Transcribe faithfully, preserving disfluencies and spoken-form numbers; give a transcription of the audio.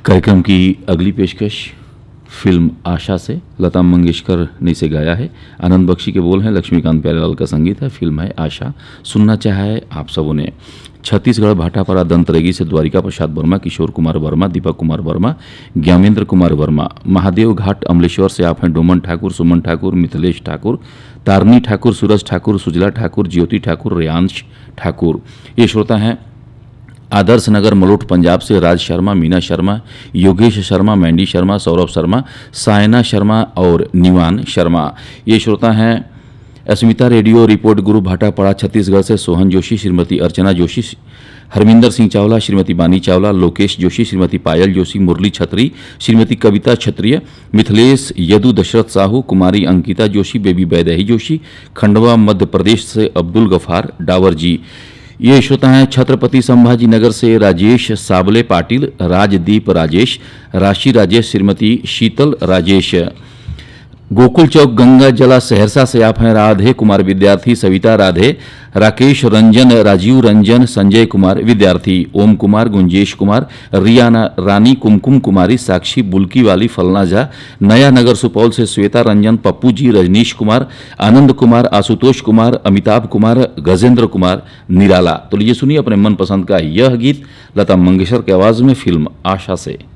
कार्यक्रम की अगली पेशकश फिल्म आशा से लता मंगेशकर ने इसे गाया है। आनंद बख्शी के बोल हैं, लक्ष्मीकांत प्यारेलाल का संगीत है। फिल्म है आशा। सुनना चाहा है आप सबों ने। छत्तीसगढ़ भाटापारा दंतरेगी से द्वारिका प्रसाद वर्मा, किशोर कुमार वर्मा, दीपक कुमार वर्मा, ज्ञानेंद्र कुमार वर्मा। महादेव घाट अमलेश्वर से आप हैं डोमन ठाकुर, सुमन ठाकुर, मिथिलेश ठाकुर, तारनी ठाकुर, सूरज ठाकुर, सुजला ठाकुर, ज्योति ठाकुर, रेयांश ठाकुर। ये श्रोता हैं आदर्श नगर मलोट पंजाब से राज शर्मा, मीना शर्मा, योगेश शर्मा, मैंडी शर्मा, सौरभ शर्मा, सायना शर्मा और निवान शर्मा। ये श्रोता हैं अस्मिता रेडियो रिपोर्ट गुरु भाटापाड़ा छत्तीसगढ़ से सोहन जोशी, श्रीमती अर्चना जोशी, हरमिंदर सिंह चावला, श्रीमती बानी चावला, लोकेश जोशी, श्रीमती पायल जोशी, मुरली छत्री, श्रीमती कविता क्षत्रिय, मिथिलेश यदु, दशरथ साहू, कुमारी अंकिता जोशी, बेबी बैदेही जोशी, खंडवा मध्य प्रदेश से अब्दुल गफार डावर जी। ये श्रोता हैं छत्रपति संभाजी नगर से राजेश साबले पाटिल, राजदीप राजेश, राशि राजेश, श्रीमती शीतल राजेश। गोकुल चौक गंगा जला सहरसा से आप हैं राधे कुमार विद्यार्थी, सविता राधे, राकेश रंजन, राजीव रंजन, संजय कुमार विद्यार्थी, ओम कुमार, गुंजेश कुमार, रियाना रानी, कुमकुम कुमारी, साक्षी बुल्की वाली, फलना झा, नया नगर सुपौल से श्वेता रंजन, पप्पू जी, रजनीश कुमार, आनंद कुमार, आशुतोष कुमार, अमिताभ कुमार, गजेंद्र कुमार निराला। तो लीजिए सुनिए अपने मनपसंद का यह गीत लता मंगेशकर की आवाज में फिल्म आशा से।